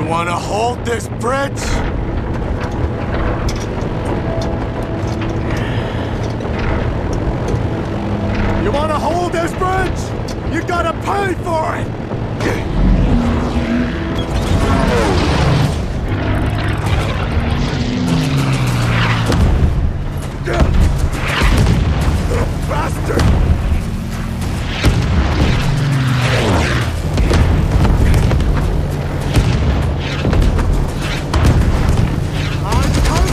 wanna hold this bridge? You wanna hold this bridge? You gotta pay for it!